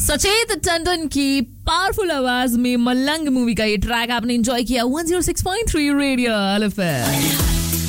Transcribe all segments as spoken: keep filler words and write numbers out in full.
सचेत टंडन की पावरफुल आवाज में मलंग मूवी का ये ट्रैक आपने एंजॉय किया one zero six point three radio FM.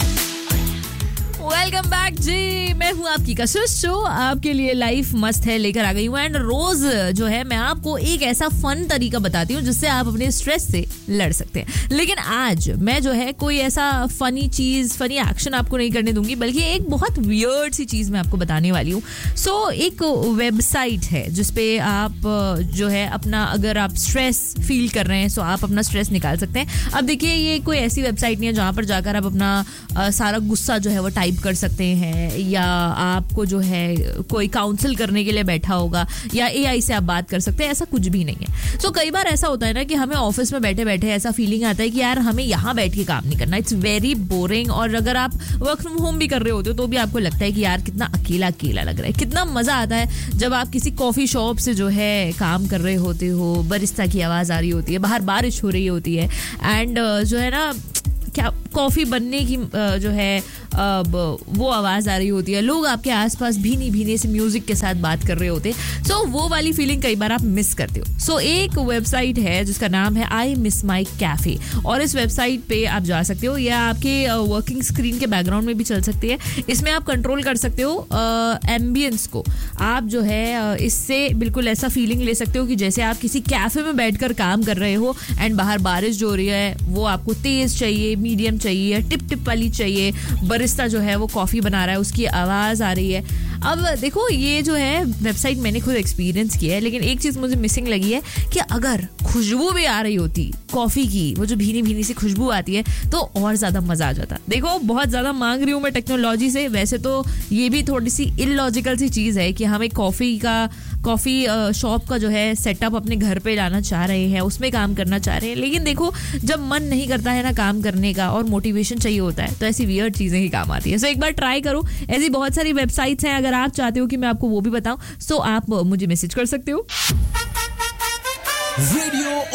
Welcome back जी, मैं हूँ आपकी कशिश शो आपके लिए लाइफ मस्त है लेकर आ गई हूँ। एंड रोज जो है मैं आपको एक ऐसा फन तरीका बताती हूँ जिससे आप अपने स्ट्रेस से लड़ सकते हैं। लेकिन आज मैं जो है कोई ऐसा फनी चीज फनी एक्शन आपको नहीं करने दूंगी, बल्कि एक बहुत वियर्ड सी चीज मैं आपको बताने वाली हूँ। सो so, एक वेबसाइट है जिसपे आप जो है अपना अगर आप स्ट्रेस फील कर रहे हैं तो आप अपना स्ट्रेस निकाल सकते हैं। अब देखिए, ये कोई ऐसी वेबसाइट नहीं है जहाँ पर जाकर आप अपना आ, सारा गुस्सा जो है वो टाइप कर सकते हैं, या आपको जो है कोई काउंसिल करने के लिए बैठा होगा, या एआई से आप बात कर सकते हैं। ऐसा कुछ भी नहीं है। सो so, कई बार ऐसा होता है ना कि हमें ऑफिस में बैठे बैठे ऐसा फीलिंग आता है कि यार हमें यहाँ बैठ के काम नहीं करना, इट्स वेरी बोरिंग। और अगर आप वर्क फ्रॉम होम भी कर रहे होते हो तो भी आपको लगता है कि यार कितना अकेला अकेला लग रहा है। कितना मजा आता है जब आप किसी कॉफी शॉप से जो है काम कर रहे होते हो, बरिस्ता की आवाज आ रही होती है, बाहर बारिश हो रही होती है, एंड जो है ना क्या कॉफी बनने की जो है वो आवाज आ रही होती है, लोग आपके आसपास भीनी भीने से म्यूजिक के साथ बात कर रहे होते हैं। सो so, वो वाली फीलिंग कई बार आप मिस करते हो। सो so, एक वेबसाइट है जिसका नाम है आई मिस माई कैफे, और इस वेबसाइट पे आप जा सकते हो, या आपके वर्किंग स्क्रीन के बैकग्राउंड में भी चल सकती है। इसमें आप कंट्रोल कर सकते हो एम्बियंस को। आप जो है इससे बिल्कुल ऐसा फीलिंग ले सकते हो कि जैसे आप किसी कैफे में बैठकर काम कर रहे हो, एंड बाहर बारिश जो हो रही है वो आपको तेज चाहिए, मीडियम चाहिए, टिप टिप वाली चाहिए, बरिस्ता जो है वो कॉफी बना रहा है उसकी आवाज आ रही है। अब देखो, ये जो है वेबसाइट मैंने खुद एक्सपीरियंस किया है, लेकिन एक चीज मुझे मिसिंग लगी है कि अगर खुशबू भी आ रही होती कॉफी की, वो जो भीनी भीनी सी खुशबू आती है, तो और ज्यादा मजा आ जाता। देखो, बहुत ज्यादा मांग रही हूँ मैं टेक्नोलॉजी से। वैसे तो ये भी थोड़ी सी इलॉजिकल सी चीज है कि हम एक कॉफी का कॉफी शॉप का जो है सेटअप अपने घर पे लाना चाह रहे हैं, उसमें काम करना चाह रहे हैं, लेकिन देखो जब मन नहीं करता है ना काम करने का और मोटिवेशन चाहिए होता है, तो ऐसी वियर्ड चीजें ही काम आती है। सो so, एक बार ट्राई करो। ऐसी बहुत सारी वेबसाइट्स हैं, अगर आप चाहते हो कि मैं आपको वो भी बताऊं, सो so आप मुझे मैसेज कर सकते हो। रेडियो